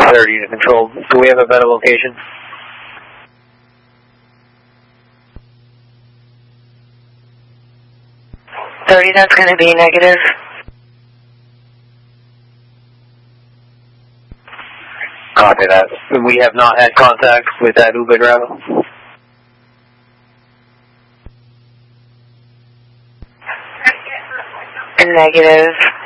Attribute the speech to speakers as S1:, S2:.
S1: 30 to control. Do we have a better location?
S2: That's going to be negative.
S1: Copy that. We have not had contact with that Uber driver.
S2: Negative.